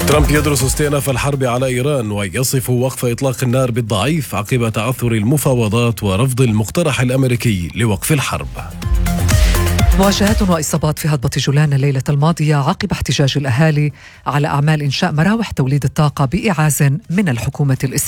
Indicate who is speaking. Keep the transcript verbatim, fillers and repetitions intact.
Speaker 1: ترامب يدرس استئناف الحرب على إيران ويصف وقف إطلاق النار بالضعيف عقب تعثر المفاوضات ورفض المقترح الأمريكي لوقف الحرب.
Speaker 2: مواجهات وإصابات في هضبة جولان الليلة الماضية عقب احتجاج الأهالي على أعمال إنشاء مراوح توليد الطاقة بإعاز من الحكومة الإسرائيلية.